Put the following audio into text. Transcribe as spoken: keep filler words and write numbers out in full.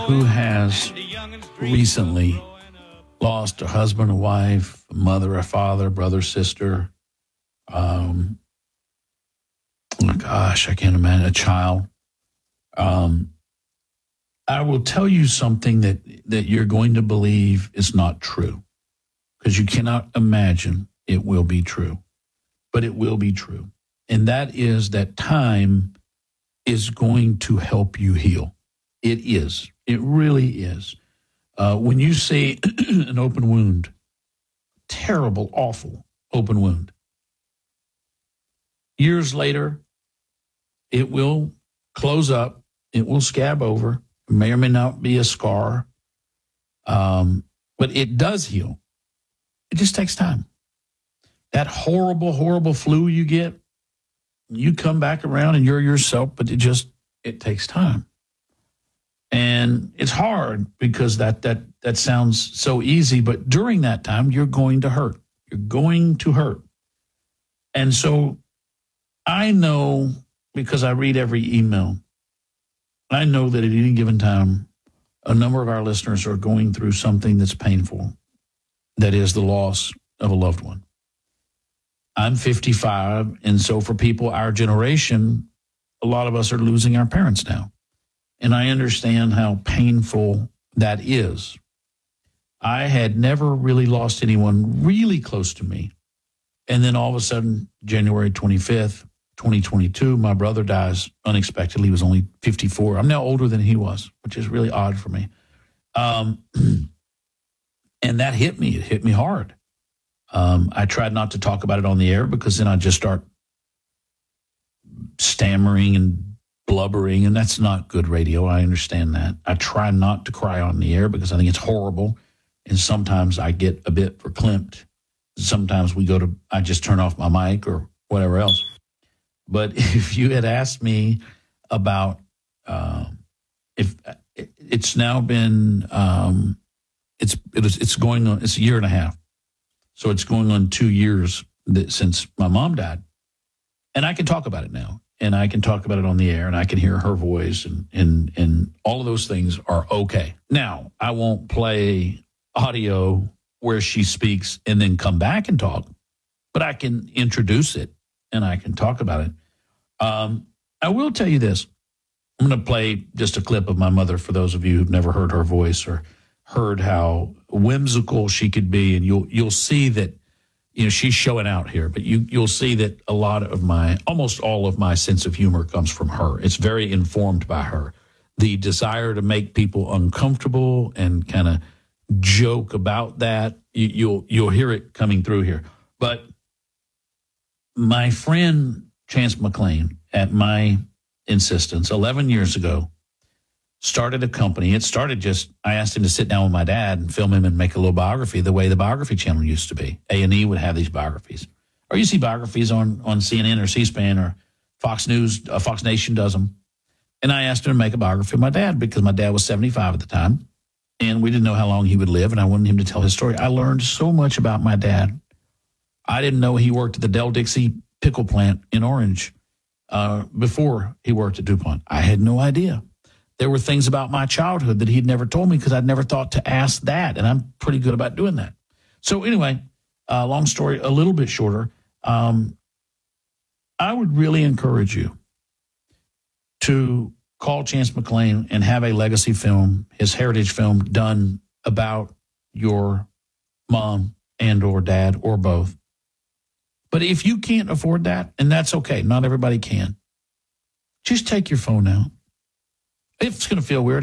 who has recently lost a husband, a wife, a mother, a father, brother, sister, um, oh gosh, I can't imagine, a child. Um, I will tell you something that, that you're going to believe is not true, because you cannot imagine it will be true, but it will be true. And that is that time is going to help you heal. It is. It really is. Uh, when you see an open wound, terrible, awful open wound, years later, it will close up. It will scab over. It may or may not be a scar, um, but it does heal. It just takes time. That horrible, horrible flu you get, you come back around and you're yourself, but it just, it takes time. And it's hard because that that that sounds so easy, but during that time, you're going to hurt. You're going to hurt. And so I know, because I read every email, I know that at any given time, a number of our listeners are going through something that's painful, that is the loss of a loved one. I'm fifty-five, and so for people our generation, a lot of us are losing our parents now. And I understand how painful that is. I had never really lost anyone really close to me. And then all of a sudden, January twenty-fifth, twenty twenty-two, my brother dies unexpectedly. He was only fifty-four. I'm now older than he was, which is really odd for me. Um, and that hit me. It hit me hard. Um, I tried not to talk about it on the air because then I'd just start stammering and blubbering, and that's not good radio. I understand that. I try not to cry on the air because I think it's horrible, and sometimes I get a bit verklempt. Sometimes we go to, I just turn off my mic or whatever else. But if you had asked me about, uh, if it's now been, um, it's it was, it's going on, it's a year and a half. So it's going on two years that, since my mom died. And I can talk about it now. And I can talk about it on the air, and I can hear her voice, and, and, and all of those things are okay. Now, I won't play audio where she speaks and then come back and talk, but I can introduce it, and I can talk about it. Um, I will tell you this. I'm going to play just a clip of my mother for those of you who've never heard her voice or heard how whimsical she could be, and you'll you'll see that, you know, she's showing out here, but you, you'll see that a lot of my, almost all of my sense of humor comes from her. It's very informed by her. The desire to make people uncomfortable and kind of joke about that, you, you'll you'll hear it coming through here. But my friend Chance McClain, at my insistence, eleven years ago, started a company. It started just, I asked him to sit down with my dad and film him and make a little biography the way the Biography Channel used to be. A and E would have these biographies. Or you see biographies on, on C N N or C-SPAN or Fox News, uh, Fox Nation does them. And I asked him to make a biography of my dad because my dad was seventy-five at the time. And we didn't know how long he would live, and I wanted him to tell his story. I learned so much about my dad. I didn't know he worked at the Del Dixie pickle plant in Orange uh, before he worked at DuPont. I had no idea. There were things about my childhood that he'd never told me because I'd never thought to ask that, and I'm pretty good about doing that. So anyway, uh, long story, a little bit shorter. Um, I would really encourage you to call Chance McClain and have a legacy film, his heritage film, done about your mom and or dad or both. But if you can't afford that, and that's okay, not everybody can, just take your phone out. It's going to feel weird.